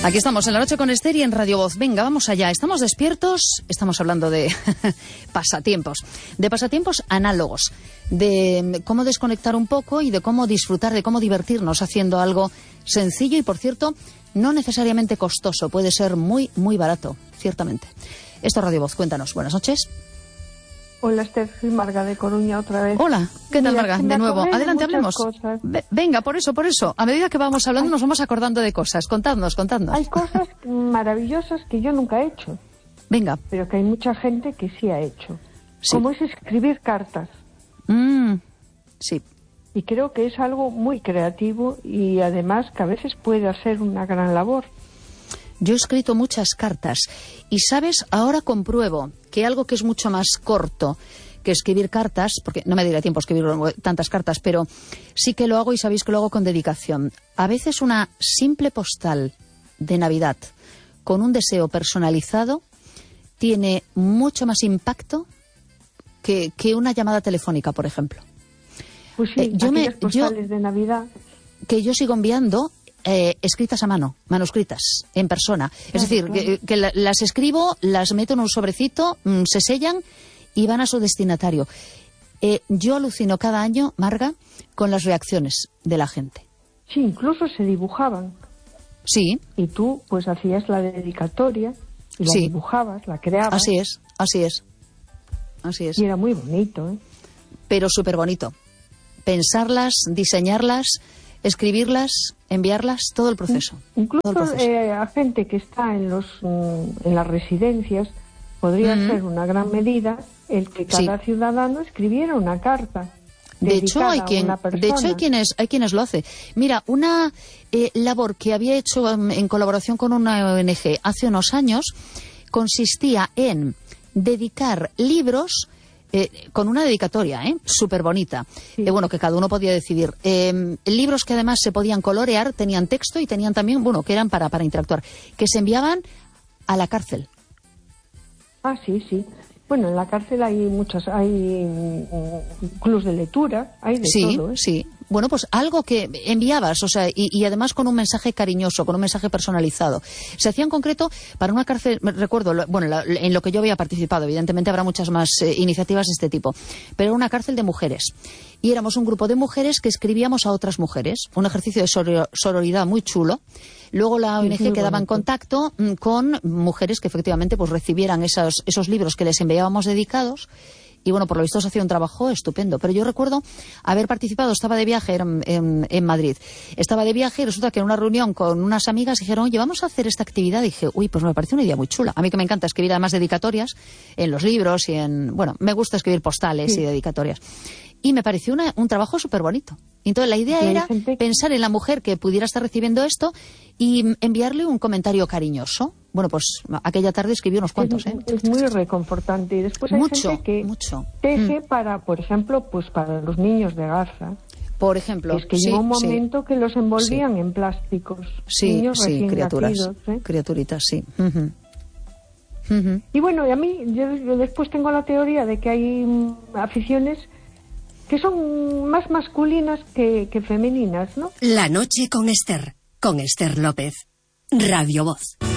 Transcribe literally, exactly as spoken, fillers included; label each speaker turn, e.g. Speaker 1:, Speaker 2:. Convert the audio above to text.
Speaker 1: Aquí estamos en La Noche con Esther y en Radio Voz. Venga, vamos allá. Estamos despiertos, estamos hablando de pasatiempos, de pasatiempos análogos, de cómo desconectar un poco y de cómo disfrutar, de cómo divertirnos haciendo algo sencillo y, por cierto, no necesariamente costoso. Puede ser muy, muy barato, ciertamente. Esto es Radio Voz. Cuéntanos. Buenas noches.
Speaker 2: Hola, Esther, soy Marga de Coruña otra vez.
Speaker 1: Hola, ¿qué tal, Marga? De nuevo. Adelante, hablemos.
Speaker 2: Cosas.
Speaker 1: Venga, por eso, por eso. A medida que vamos hablando nos vamos acordando de cosas. Contadnos, contadnos.
Speaker 2: Hay cosas maravillosas que yo nunca he hecho.
Speaker 1: Venga.
Speaker 2: Pero que hay mucha gente que sí ha hecho.
Speaker 1: Sí.
Speaker 2: Como es escribir cartas.
Speaker 1: Mm, sí.
Speaker 2: Y creo que es algo muy creativo y además que a veces puede hacer una gran labor.
Speaker 1: Yo he escrito muchas cartas y, ¿sabes? Ahora compruebo que algo que es mucho más corto que escribir cartas, porque no me daría tiempo a escribir tantas cartas, pero sí que lo hago y sabéis que lo hago con dedicación. A veces una simple postal de Navidad con un deseo personalizado tiene mucho más impacto que, que una llamada telefónica, por ejemplo.
Speaker 2: Pues sí,
Speaker 1: eh, yo me,
Speaker 2: postales
Speaker 1: yo,
Speaker 2: de Navidad.
Speaker 1: Que yo sigo enviando... Eh, escritas a mano, manuscritas, en persona.
Speaker 2: Claro,
Speaker 1: es decir,
Speaker 2: claro.
Speaker 1: que, que la, las escribo, las meto en un sobrecito, mmm, se sellan y van a su destinatario. Eh, yo alucino cada año, Marga, con las reacciones de la gente.
Speaker 2: Sí, incluso se dibujaban.
Speaker 1: Sí.
Speaker 2: Y tú, pues, hacías la dedicatoria y la
Speaker 1: sí.
Speaker 2: dibujabas, la creabas.
Speaker 1: Así es, así es. Así es.
Speaker 2: Y era muy bonito, ¿eh?
Speaker 1: Pero súper bonito. Pensarlas, diseñarlas, escribirlas, enviarlas, todo el proceso.
Speaker 2: Incluso
Speaker 1: todo el proceso.
Speaker 2: Eh, a gente que está en los mm, en las residencias podría
Speaker 1: Mm-hmm.
Speaker 2: ser una gran medida el que cada
Speaker 1: sí.
Speaker 2: ciudadano escribiera una carta.
Speaker 1: De hecho, hay quien,
Speaker 2: a una persona.
Speaker 1: de hecho hay quienes, hay quienes lo hacen. Mira, una eh, labor que había hecho um, en colaboración con una O N G hace unos años consistía en dedicar libros. Eh, con una dedicatoria, ¿eh? Súper bonita.
Speaker 2: Sí.
Speaker 1: Eh, bueno, que cada uno podía decidir. Eh, libros que además se podían colorear, tenían texto y tenían también, bueno, que eran para, para interactuar, que se enviaban a la cárcel.
Speaker 2: Ah, sí, sí. Bueno, en la cárcel hay muchas, hay mm, clubs de lectura, hay de
Speaker 1: sí,
Speaker 2: todo, ¿eh?
Speaker 1: Sí, bueno, pues algo que enviabas, o sea, y, y además con un mensaje cariñoso, con un mensaje personalizado. Se hacía en concreto para una cárcel, recuerdo, bueno, la, en lo que yo había participado, evidentemente habrá muchas más eh, iniciativas de este tipo, pero era una cárcel de mujeres. Y éramos un grupo de mujeres que escribíamos a otras mujeres, un ejercicio de sor- sororidad muy chulo. Luego la O N G quedaba en contacto con mujeres que efectivamente pues recibieran esos, esos libros que les enviábamos dedicados. Y bueno, por lo visto se hacía un trabajo estupendo. Pero yo recuerdo haber participado, estaba de viaje en, en, en Madrid. Estaba de viaje y resulta que en una reunión con unas amigas dijeron, oye, vamos a hacer esta actividad. Y dije, uy, pues me parece una idea muy chula. A mí que me encanta escribir además dedicatorias en los libros y en... Bueno, me gusta escribir postales sí. y dedicatorias. Y me pareció una, un trabajo súper bonito. Entonces la idea era pensar en la mujer que pudiera estar recibiendo esto y enviarle un comentario cariñoso. Bueno, pues aquella tarde escribí unos cuantos,
Speaker 2: es,
Speaker 1: ¿eh?
Speaker 2: Es muy reconfortante. Y después hay
Speaker 1: mucho,
Speaker 2: gente que
Speaker 1: mucho.
Speaker 2: teje
Speaker 1: mm.
Speaker 2: para, por ejemplo, pues para los niños de Gaza.
Speaker 1: Por ejemplo.
Speaker 2: Es que
Speaker 1: sí,
Speaker 2: llegó un momento
Speaker 1: sí.
Speaker 2: que los envolvían
Speaker 1: sí.
Speaker 2: en plásticos.
Speaker 1: Sí,
Speaker 2: niños
Speaker 1: sí,
Speaker 2: recién
Speaker 1: criaturas.
Speaker 2: nacidos, ¿eh?
Speaker 1: Criaturitas, sí. Uh-huh. Uh-huh.
Speaker 2: Y bueno, y a mí, yo, yo después tengo la teoría de que hay mm, aficiones que son más masculinas que, que femeninas, ¿no?
Speaker 3: La noche con Esther, con Esther López, Radio Voz.